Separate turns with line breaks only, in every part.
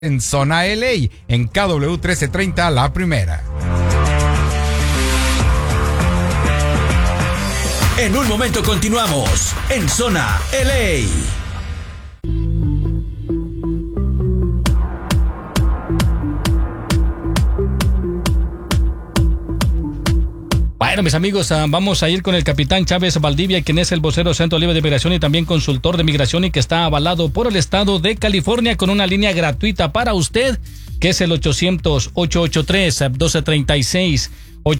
en Zona LA, en KW 1330 La Primera.
En un momento continuamos en Zona LA.
Bueno, mis amigos, vamos a ir con el capitán Chávez Valdivia, quien es el vocero Centro Libre de Migración y también consultor de migración y que está avalado por el estado de California con una línea gratuita para usted, que es el 800-883-1236,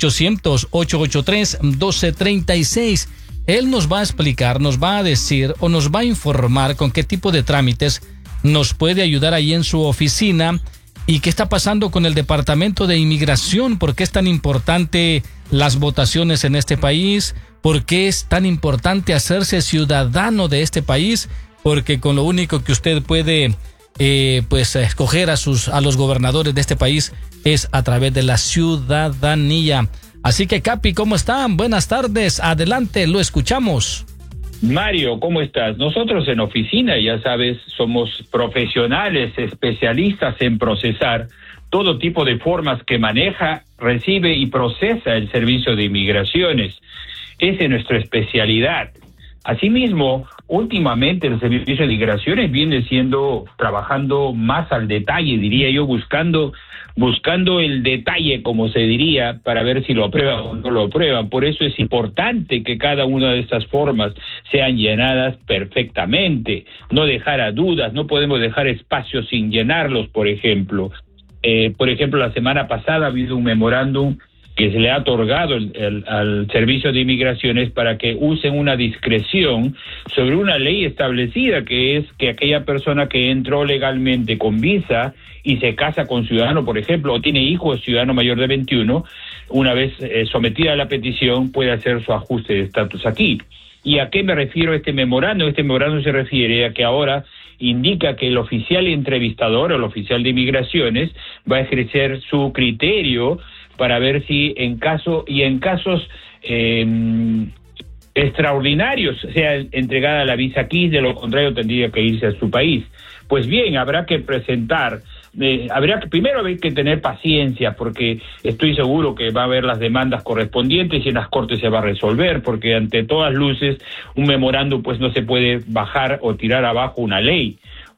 800-883-1236. Él nos va a explicar, nos va a decir o nos va a informar con qué tipo de trámites nos puede ayudar ahí en su oficina y qué está pasando con el Departamento de Inmigración, por qué es tan importante las votaciones en este país, por qué es tan importante hacerse ciudadano de este país, porque con lo único que usted puede escoger a los gobernadores de este país es a través de la ciudadanía. Así que, Capi, ¿cómo están? Buenas tardes, adelante, lo escuchamos.
Mario, ¿cómo estás? Nosotros en oficina, ya sabes, somos profesionales, especialistas en procesar todo tipo de formas que maneja, recibe y procesa el servicio de inmigraciones. Esa es nuestra especialidad. Asimismo, últimamente el servicio de migraciones viene trabajando más al detalle, diría yo, buscando el detalle, como se diría, para ver si lo aprueban o no lo aprueban. Por eso es importante que cada una de estas formas sean llenadas perfectamente, no dejar a dudas, no podemos dejar espacios sin llenarlos, por ejemplo. La semana pasada ha habido un memorándum que se le ha otorgado al Servicio de Inmigraciones para que usen una discreción sobre una ley establecida, que es que aquella persona que entró legalmente con visa y se casa con ciudadano, por ejemplo, o tiene hijos ciudadano mayor de 21, una vez sometida a la petición, puede hacer su ajuste de estatus aquí. ¿Y a qué me refiero este memorándum? Este memorándum se refiere a que ahora indica que el oficial entrevistador o el oficial de inmigraciones va a ejercer su criterio para ver si en casos extraordinarios sea entregada la visa aquí, de lo contrario tendría que irse a su país. Pues bien, habrá que primero haber que tener paciencia, porque estoy seguro que va a haber las demandas correspondientes y en las cortes se va a resolver, porque ante todas luces un memorándum pues no se puede bajar o tirar abajo una ley.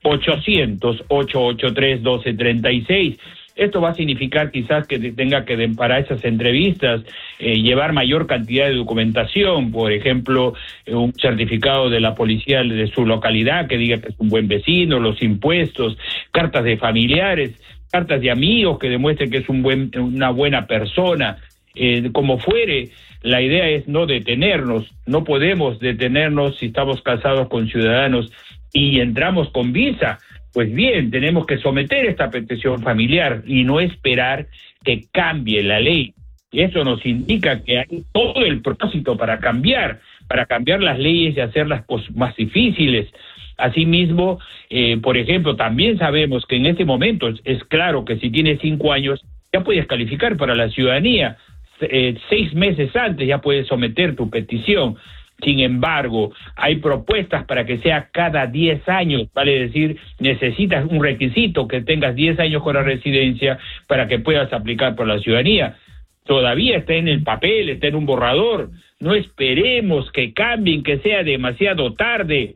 800-883-1236. Esto va a significar quizás que tenga que, para esas entrevistas, llevar mayor cantidad de documentación, por ejemplo, un certificado de la policía de su localidad que diga que es un buen vecino, los impuestos, cartas de familiares, cartas de amigos que demuestren que es una buena persona. Como fuere, la idea es no detenernos, no podemos detenernos si estamos casados con ciudadanos y entramos con visa. Pues bien, tenemos que someter esta petición familiar y no esperar que cambie la ley. Y eso nos indica que hay todo el propósito para cambiar las leyes y hacerlas más difíciles. Asimismo, por ejemplo, también sabemos que en este momento es claro que si tienes 5 años ya puedes calificar para la ciudadanía. 6 meses antes ya puedes someter tu petición. Sin embargo, hay propuestas para que sea cada 10 años, vale decir, necesitas un requisito que tengas 10 años con la residencia para que puedas aplicar por la ciudadanía. Todavía está en el papel, está en un borrador. No esperemos que cambien, que sea demasiado tarde.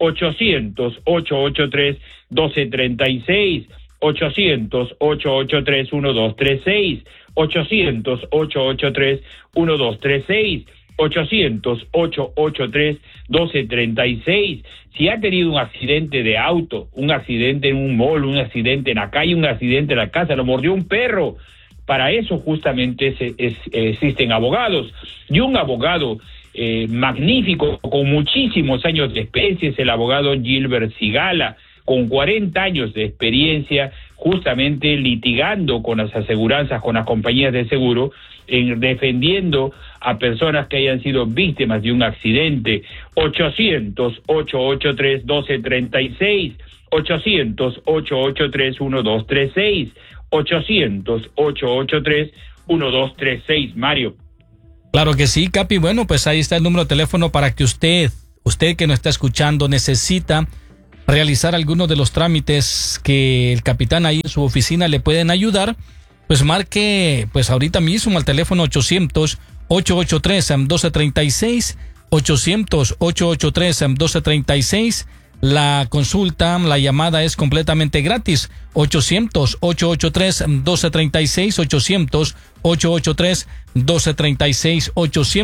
800-883-1236, 800-883-1236, 800-883-1236. 800-883-1236. Si ha tenido un accidente de auto, un accidente en un mall, un accidente en la calle, un accidente en la casa, lo mordió un perro, para eso justamente existen abogados. Y un abogado magnífico, con muchísimos años de experiencia, es el abogado Gilbert Sigala, con 40 años de experiencia, justamente litigando con las aseguranzas, con las compañías de seguro, defendiendo a personas que hayan sido víctimas de un accidente. 800-883-1236, 800-883-1236, 800-883-1236, Mario.
Claro que sí, Capi. Bueno, pues ahí está el número de teléfono para que usted que nos está escuchando necesita realizar alguno de los trámites que el capitán ahí en su oficina le pueden ayudar, pues marque pues ahorita mismo al teléfono 800-883-1236, 800-883-1236. La consulta, la llamada es completamente gratis. 800-883-1236, 800-883-1236,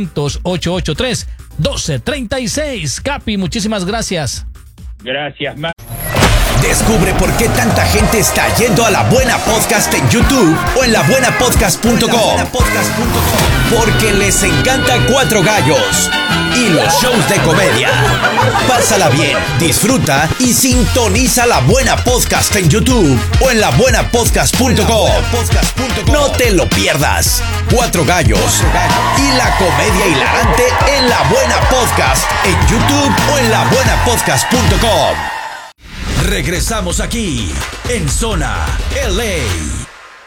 800-883-1236. Capi, muchísimas gracias.
Gracias,
Descubre por qué tanta gente está yendo a La Buena Podcast en YouTube o en labuenapodcast.com. Porque les encanta Cuatro Gallos y los shows de comedia. Pásala bien, disfruta y sintoniza La Buena Podcast en YouTube o en labuenapodcast.com. No te lo pierdas. Cuatro Gallos y la comedia hilarante en La Buena Podcast en YouTube o en labuenapodcast.com. Regresamos aquí en Zona LA.